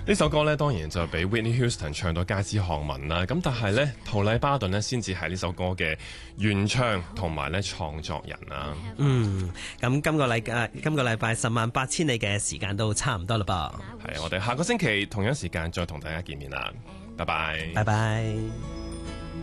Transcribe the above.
呢首歌呢，當然就俾 Whitney Houston 唱到街知巷聞啦。咁但係呢，陶麗巴頓呢先至係呢首歌嘅原唱同埋呢創作人啊。 咁今個禮拜十萬八千里嘅時間都差唔多啦噃。 係啊，我哋下個星期同樣時間再同大家見面啦。拜拜。 拜拜。